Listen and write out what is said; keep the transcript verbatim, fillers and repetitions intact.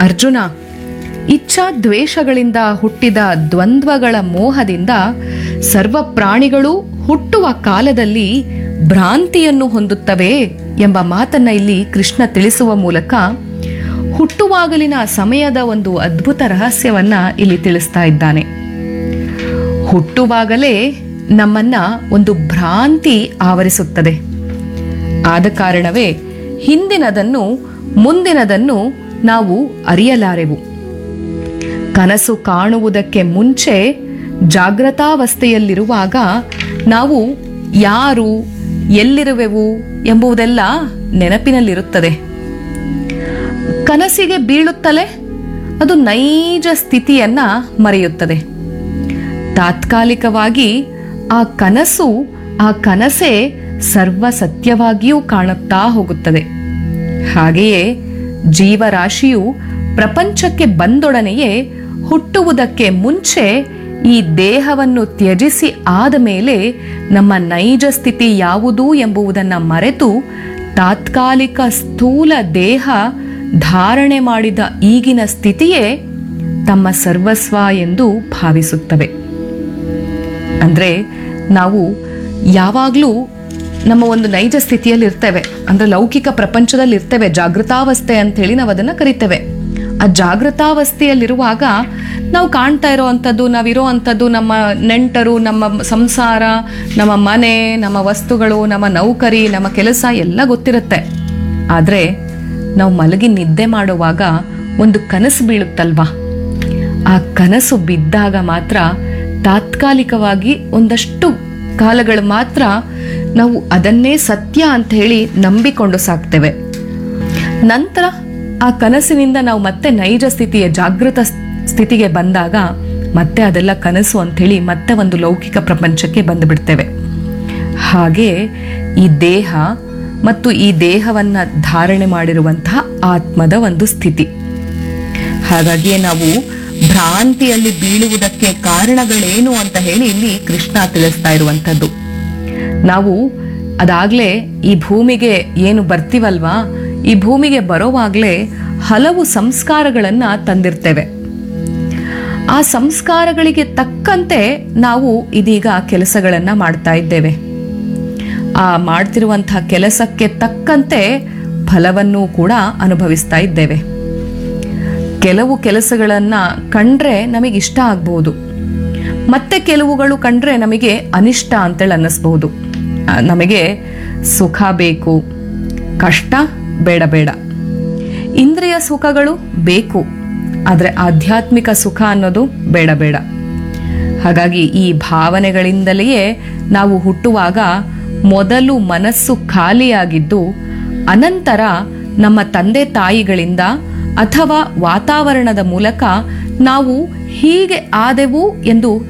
ಅರ್ಜುನ, ಇಚ್ಛಾ ದ್ವೇಷಗಳಿಂದ ಹುಟ್ಟಿದ ದ್ವಂದ್ವಗಳ ಮೋಹದಿಂದ ಸರ್ವ ಪ್ರಾಣಿಗಳು ಹುಟ್ಟುವ ಕಾಲದಲ್ಲಿ ಭ್ರಾಂತಿಯನ್ನು ಹೊಂದುತ್ತವೆ ಎಂಬ ಮಾತನ್ನ ಇಲ್ಲಿ ಕೃಷ್ಣ ತಿಳಿಸುವ ಮೂಲಕ ಹುಟ್ಟುವಾಗಲಿನ ಸಮಯದ ಒಂದು ಅದ್ಭುತ ರಹಸ್ಯವನ್ನ ಇಲ್ಲಿ ತಿಳಿಸ್ತಾ ಇದ್ದಾನೆ. ಹುಟ್ಟುವಾಗಲೇ ನಮ್ಮನ್ನ ಒಂದು ಭ್ರಾಂತಿ ಆವರಿಸುತ್ತದೆ. ಆದ ಕಾರಣವೇ ಹಿಂದಿನದನ್ನು ಮುಂದಿನದನ್ನು ನಾವು ಅರಿಯಲಾರೆವು. ಕನಸು ಕಾಣುವುದಕ್ಕೆ ಮುಂಚೆ ಜಾಗೃತಾವಸ್ಥೆಯಲ್ಲಿರುವಾಗ ನಾವು ಯಾರು, ಎಲ್ಲಿರುವೆವು ಎಂಬುದೆಲ್ಲ ನೆನಪಿನಲ್ಲಿರುತ್ತದೆ. ಕನಸಿಗೆ ಬೀಳುತ್ತಲೇ ಅದು ನೈಜ ಸ್ಥಿತಿಯನ್ನ ಮರೆಯುತ್ತದೆ. ತಾತ್ಕಾಲಿಕವಾಗಿ ಆ ಕನಸು ಆ ಕನಸೇ ಸರ್ವ ಸತ್ಯವಾಗಿಯೂ ಕಾಣುತ್ತಾ ಹೋಗುತ್ತದೆ. ಹಾಗೆಯೇ ಜೀವರಾಶಿಯು ಪ್ರಪಂಚಕ್ಕೆ ಬಂದೊಡನೆಯೇ ಹುಟ್ಟುವುದಕ್ಕೆ ಮುಂಚೆ ಈ ದೇಹವನ್ನು ತ್ಯಜಿಸಿ ಆದ ಮೇಲೆ ನಮ್ಮ ನೈಜ ಸ್ಥಿತಿ ಯಾವುದು ಎಂಬುದನ್ನು ಮರೆತು ತಾತ್ಕಾಲಿಕ ಸ್ಥೂಲ ದೇಹ ಧಾರಣೆ ಮಾಡಿದ ಈಗಿನ ಸ್ಥಿತಿಯೇ ತಮ್ಮ ಸರ್ವಸ್ವ ಎಂದು ಭಾವಿಸುತ್ತವೆ. ಅಂದ್ರೆ ನಾವು ಯಾವಾಗಲೂ ನಮ್ಮ ಒಂದು ನೈಜ ಸ್ಥಿತಿಯಲ್ಲಿ ಇರ್ತೇವೆ, ಅಂದ್ರೆ ಲೌಕಿಕ ಪ್ರಪಂಚದಲ್ಲಿ ಇರ್ತೇವೆ, ಜಾಗೃತಾವಸ್ಥೆ ಅಂತ ಹೇಳಿ ನಾವು ಅದನ್ನ ಕರಿತೇವೆ. ಆ ಜಾಗೃತಾವಸ್ಥೆಯಲ್ಲಿರುವಾಗ ನಾವು ಕಾಣ್ತಾ ಇರೋ ಅಂಥದ್ದು, ನಾವಿರೋ ಅಂಥದ್ದು ನಮ್ಮ ನೆಂಟರು, ನಮ್ಮ ಸಂಸಾರ, ನಮ್ಮ ಮನೆ, ನಮ್ಮ ವಸ್ತುಗಳು, ನಮ್ಮ ನೌಕರಿ, ನಮ್ಮ ಕೆಲಸ ಎಲ್ಲ ಗೊತ್ತಿರುತ್ತೆ. ಆದರೆ ನಾವು ಮಲಗಿ ನಿದ್ದೆ ಮಾಡುವಾಗ ಒಂದು ಕನಸು ಬೀಳುತ್ತಲ್ವಾ, ಆ ಕನಸು ಬಿದ್ದಾಗ ಮಾತ್ರ ತಾತ್ಕಾಲಿಕವಾಗಿ ಒಂದಷ್ಟು ಕಾಲಗಳು ಮಾತ್ರ ನಾವು ಅದನ್ನೇ ಸತ್ಯ ಅಂತ ಹೇಳಿ ನಂಬಿಕೊಂಡು ಸಾಕ್ತೇವೆ. ನಂತರ ಆ ಕನಸಿನಿಂದ ನಾವು ಮತ್ತೆ ನೈಜ ಸ್ಥಿತಿಯ ಜಾಗೃತ ಸ್ಥಿತಿಗೆ ಬಂದಾಗ ಮತ್ತೆ ಅದೆಲ್ಲ ಕನಸು ಅಂಥೇಳಿ ಮತ್ತೆ ಒಂದು ಲೌಕಿಕ ಪ್ರಪಂಚಕ್ಕೆ ಬಂದು ಬಿಡ್ತೇವೆ. ಹಾಗೆ ಈ ದೇಹ ಮತ್ತು ಈ ದೇಹವನ್ನ ಧಾರಣೆ ಮಾಡಿರುವಂತಹ ಆತ್ಮದ ಒಂದು ಸ್ಥಿತಿ. ಹಾಗಾಗಿಯೇ ನಾವು ಭ್ರಾಂತಿಯಲ್ಲಿ ಬೀಳುವುದಕ್ಕೆ ಕಾರಣಗಳೇನು ಅಂತ ಹೇಳಿ ಇಲ್ಲಿ ಕೃಷ್ಣ ತಿಳಿಸ್ತಾ ಇರುವಂಥದ್ದು. ನಾವು ಅದಾಗ್ಲೇ ಈ ಭೂಮಿಗೆ ಏನು ಬರ್ತೀವಲ್ವಾ, ಈ ಭೂಮಿಗೆ ಬರೋವಾಗ್ಲೇ ಹಲವು ಸಂಸ್ಕಾರಗಳನ್ನ ತಂದಿರ್ತೇವೆ. ಆ ಸಂಸ್ಕಾರಗಳಿಗೆ ತಕ್ಕಂತೆ ನಾವು ಇದೀಗ ಕೆಲಸಗಳನ್ನ ಮಾಡ್ತಾ ಇದ್ದೇವೆ. ಆ ಮಾಡ್ತಿರುವಂತಹ ಕೆಲಸಕ್ಕೆ ತಕ್ಕಂತೆ ಫಲವನ್ನು ಕೂಡ ಅನುಭವಿಸ್ತಾ ಇದ್ದೇವೆ. ಕೆಲವು ಕೆಲಸಗಳನ್ನ ಕಂಡ್ರೆ ನಮಗೆ ಇಷ್ಟ ಆಗ್ಬಹುದು, ಮತ್ತೆ ಕೆಲವುಗಳು ಕಂಡ್ರೆ ನಮಗೆ ಅನಿಷ್ಟ ಅಂತೇಳಿ ಅನ್ನಿಸ್ಬಹುದು. ನಮಗೆ ಸುಖ ಬೇಕು, ಕಷ್ಟ ಬೇಡ ಬೇಡ. ಇಂದ್ರಿಯ ಸುಖಗಳು ಬೇಕು, ಆದರೆ ಆಧ್ಯಾತ್ಮಿಕ ಸುಖ ಅನ್ನೋದು ಬೇಡ ಬೇಡ. ಹಾಗಾಗಿ ಈ ಭಾವನೆಗಳಿಂದಲೇ ನಾವು ಹುಟ್ಟುವಾಗ ಮೊದಲು ಮನಸ್ಸು ಖಾಲಿಯಾಗಿದ್ದು, ಅನಂತರ ನಮ್ಮ ತಂದೆ ತಾಯಿಗಳಿಂದ ಅಥವಾ ವಾತಾವರಣದ ಮೂಲಕ ನಾವು ಹೀಗೆ ಆದೆವು ಎಂದು